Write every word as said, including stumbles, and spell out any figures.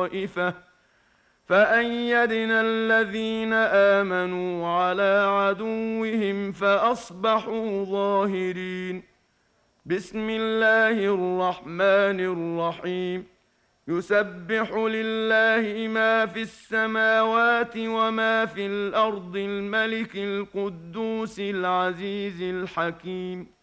طائفة فأيدنا الذين آمنوا على عدوهم فأصبحوا ظاهرين. بسم الله الرحمن الرحيم. يسبح لله ما في السماوات وما في الأرض الملك القدوس العزيز الحكيم.